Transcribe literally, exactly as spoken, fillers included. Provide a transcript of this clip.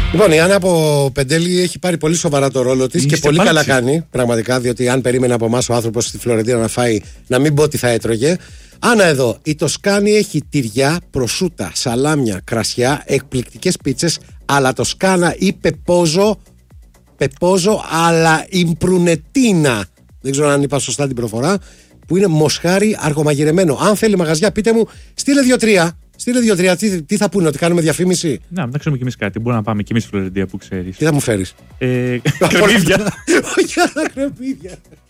Λοιπόν, η Άννα από Πεντέλη έχει πάρει πολύ σοβαρά το ρόλο της και πολύ καλά κάνει. Πραγματικά, διότι αν περίμενε από εμάς ο άνθρωπος στη Φλωρεντίνα να φάει, να μην πω ότι θα έτρωγε. Άννα εδώ, η Τοσκάνη έχει τυριά, προσούτα, σαλάμια, κρασιά, εκπληκτικές πίτσες, αλλά Τοσκάνα ή πεπόζο, πεπόζο, αλλά ιμπρουνετίνα. Δεν ξέρω αν είπα σωστά την προφορά. Που είναι μοσχάρι αργομαγειρεμένο. Αν θέλει μαγαζιά, πείτε μου, στείλε δύο-τρία. Στείλε δύο-τρία. Τι, τι θα πούνε, ότι κάνουμε διαφήμιση. Να, να ξέρουμε κι εμείς κάτι. Μπορούμε να πάμε κι εμείς στη Φλωρεντία που ξέρεις. Τι θα μου φέρεις. Ε, κρεμμύδια. Όχι, άλλα κρεμμύδια.